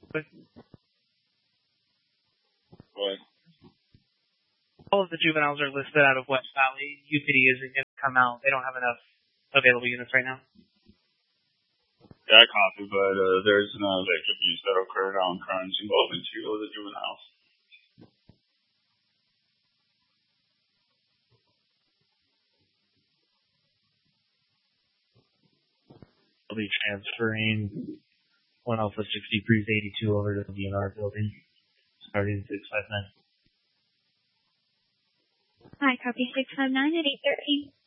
But What? all of the juveniles are listed out of West Valley. UPD isn't going to come out. They don't have enough available units right now. Yeah, I copy, but there's an alleged abuse that occurred on crimes involving two of the juveniles. I'll be transferring 1 Alpha 63's 82 over to the DNR building, starting 659. Hi, copy 659 at 8:13.